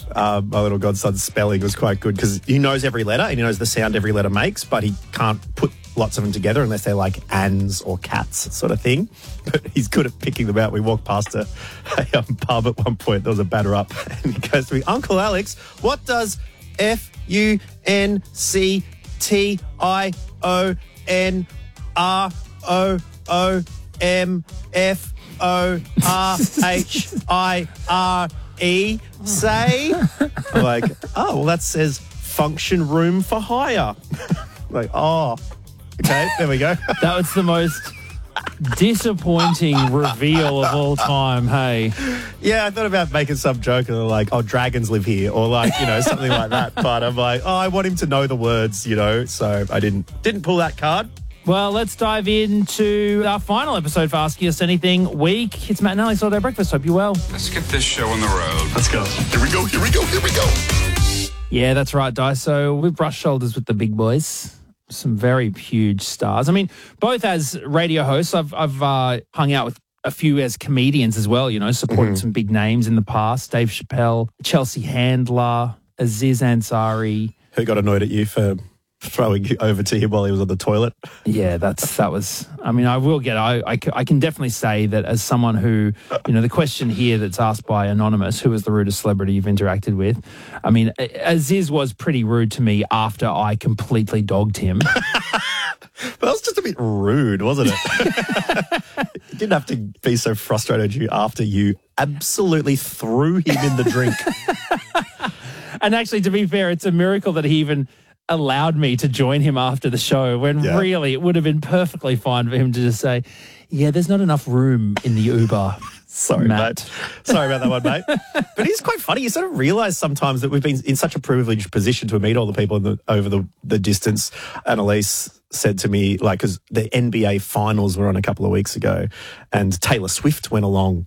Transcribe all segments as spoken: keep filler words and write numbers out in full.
uh, my little godson's spelling was quite good because he knows every letter and he knows the sound every letter makes, but he can't put lots of them together unless they're like ands or cats sort of thing. But he's good at picking them out. We walked past a, a um, pub at one point. There was a batter up and he goes to me, Uncle Alex, what does F U N C T I O N R O O M F O R H I R E say? I'm like, oh, well, that says function room for hire. Like, oh, okay, there we go. That was the most disappointing reveal of all time, hey? Yeah, I thought about making some joke and like, oh, dragons live here or like, you know, something like that. But I'm like, oh, I want him to know the words, you know, so I didn't didn't pull that card. Well, let's dive into our final episode for Ask Us Anything week. It's Matt and Alex All Day Breakfast. Hope you're well. Let's get this show on the road. Let's go. Here we go, here we go, here we go. Yeah, that's right, Di. So we've brushed shoulders with the big boys. Some very huge stars. I mean, both as radio hosts, I've, I've uh, hung out with a few as comedians as well, you know, supporting mm-hmm. some big names in the past. Dave Chappelle, Chelsea Handler, Aziz Ansari. Who got annoyed at you for throwing you over to him while he was on the toilet? Yeah, that's that was, I mean, I will get, I, I, I can definitely say that as someone who, you know, the question here that's asked by Anonymous, who was the rudest celebrity you've interacted with? I mean, Aziz was pretty rude to me after I completely dogged him. That was just a bit rude, wasn't it? You didn't have to be so frustrated at you after you absolutely threw him in the drink. And actually, to be fair, it's a miracle that he even allowed me to join him after the show when yeah. really it would have been perfectly fine for him to just say, yeah, there's not enough room in the Uber. Sorry, Matt. mate. Sorry about that one, mate. But it's quite funny. You sort of realise sometimes that we've been in such a privileged position to meet all the people in the, over the, the distance. Annalise said to me, like, because the N B A finals were on a couple of weeks ago and Taylor Swift went along.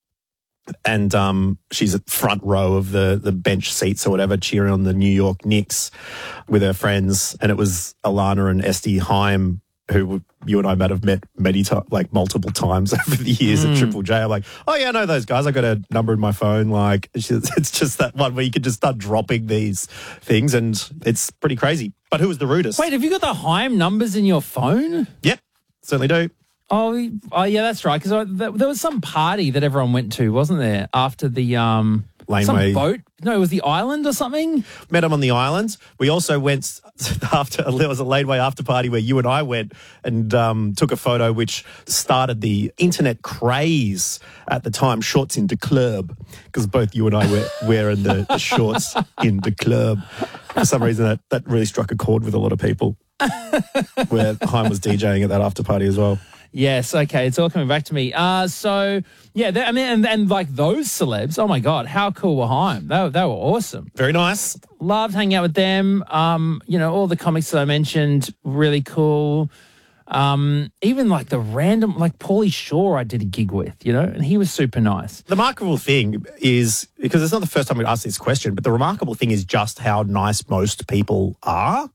And um, she's at front row of the, the bench seats or whatever, cheering on the New York Knicks with her friends. And it was Alana and Esty Haim, who you and I might have met many times, like multiple times over the years mm. at Triple J. I'm like, oh, yeah, I know those guys. I got a number in my phone. Like, it's just that one where you can just start dropping these things and it's pretty crazy. But who was the rudest? Wait, have you got the Haim numbers in your phone? Yep, certainly do. Oh, oh yeah, that's right. Because there was some party that everyone went to, wasn't there? After the um, some boat. No, it was the island or something. Met him on the island. We also went after there was a Laneway after party where you and I went and um, took a photo, which started the internet craze at the time. Shorts in the club, because both you and I were wearing the, the shorts in the club. For some reason, that that really struck a chord with a lot of people. Where Haim was DJing at that after party as well. Yes, okay, it's all coming back to me. Uh, so, yeah, I mean, and, and like those celebs, oh my God, how cool were Haim? They, they were awesome. Very nice. Loved hanging out with them. Um, you know, all the comics that I mentioned, really cool. Um, even like the random, like Pauly Shore I did a gig with, you know, and he was super nice. The remarkable thing is, because it's not the first time we asked this question, but the remarkable thing is just how nice most people are.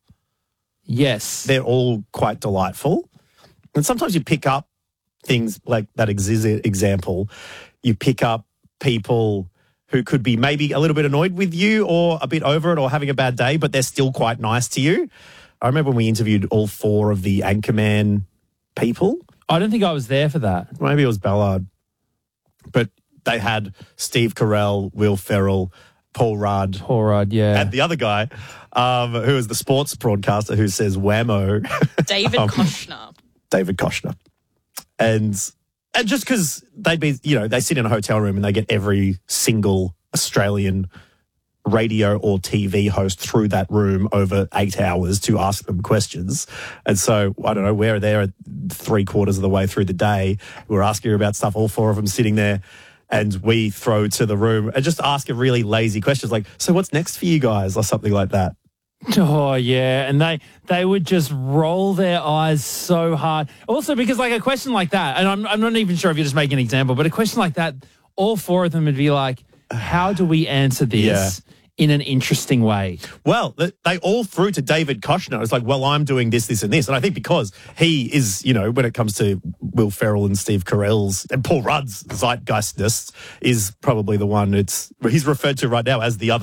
Yes. They're all quite delightful. And sometimes you pick up things like that example. You pick up people who could be maybe a little bit annoyed with you or a bit over it or having a bad day, but they're still quite nice to you. I remember when we interviewed all four of the Anchorman people. I don't think I was there for that. Maybe it was Ballard. But they had Steve Carell, Will Ferrell, Paul Rudd. Paul Rudd, yeah. And the other guy, um, who is the sports broadcaster who says whammo. David um, Koshner. David Koshner. And and just because they'd be, you know, they sit in a hotel room and they get every single Australian radio or T V host through that room over eight hours to ask them questions. And so, I don't know, we're there at three quarters of the way through the day. We're asking about stuff, all four of them sitting there. And we throw to the room and just ask a really lazy questions like, so what's next for you guys or something like that. Oh, yeah. And they they would just roll their eyes so hard. Also, because like a question like that, and I'm, I'm not even sure if you're just making an example, but a question like that, all four of them would be like, how do we answer this yeah. in an interesting way? Well, they all threw to David Koshner. It's like, well, I'm doing this, this, and this. And I think because he is, you know, when it comes to Will Ferrell and Steve Carell's and Paul Rudd's zeitgeistness is probably the one it's he's referred to right now as the other